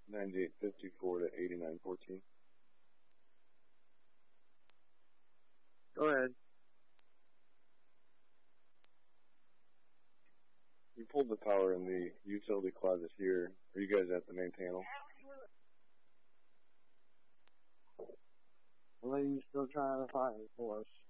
9854 to 8914. Go ahead. You pulled the power in the utility closet here. Are you guys at the main panel? The lady's still trying to fight for us.